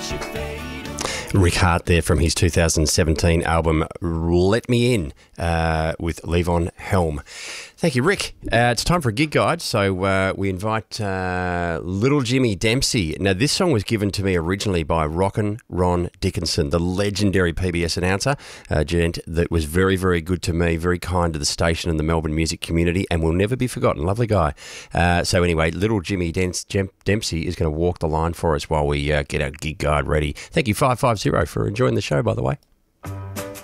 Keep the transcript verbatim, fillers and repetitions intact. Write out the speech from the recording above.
Rick Hart there from his two thousand seventeen album Let Me In uh, with Levon Helm. Thank you, Rick. Uh, it's time for a gig guide, so uh, we invite uh, Little Jimmy Dempsey. Now, this song was given to me originally by Rockin' Ron Dickinson, the legendary P B S announcer, a gent that was very, very good to me, very kind to the station and the Melbourne music community, and will never be forgotten. Lovely guy. Uh, so anyway, Little Jimmy Dempsey is going to walk the line for us while we uh, get our gig guide ready. Thank you, five five zero, for enjoying the show, by the way.